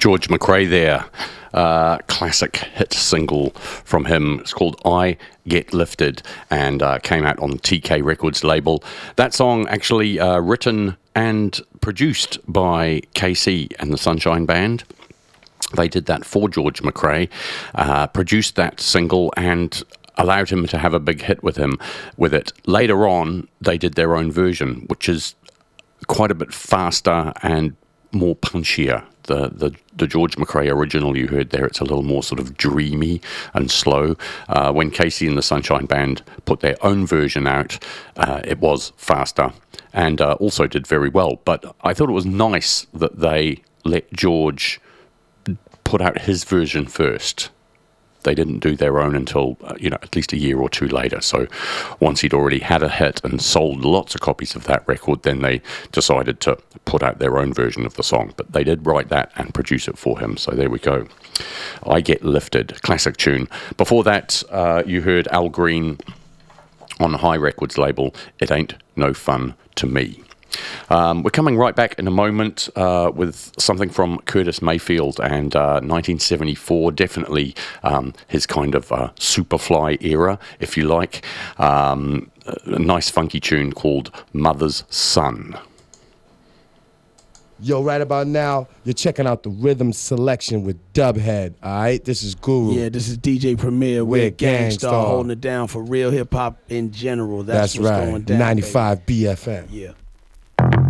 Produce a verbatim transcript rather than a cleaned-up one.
George McRae there. Uh, classic hit single from him. It's called I Get Lifted and uh, came out on the T K Records label. That song actually uh, written and produced by K C and the Sunshine Band. They did that for George McRae, uh, produced that single and allowed him to have a big hit with him with it. Later on, they did their own version, which is quite a bit faster and more punchier. The, the the George McRae original you heard there, it's a little more sort of dreamy and slow. Uh, when K C and the Sunshine Band put their own version out, uh, it was faster and uh, also did very well. But I thought it was nice that they let George put out his version first. They didn't do their own until, uh, you know, at least a year or two later. So once he'd already had a hit and sold lots of copies of that record, then they decided to put out their own version of the song. But they did write that and produce it for him. So there we go. I Get Lifted, classic tune. Before that, uh, you heard Al Green on the High Records label, It Ain't No Fun to Me. Um, we're coming right back in a moment uh, with something from Curtis Mayfield and uh, nineteen seventy-four, definitely um, his kind of uh, Superfly era, if you like. Um, a nice funky tune called Mother's Son. Yo, right about now, you're checking out the Rhythm Selection with Dubhead, all right? This is Guru. Yeah, this is D J Premier with Gang Gangstar holding it down for real hip-hop in general. That's, That's what's right, going down, ninety-five baby. B F M. Yeah.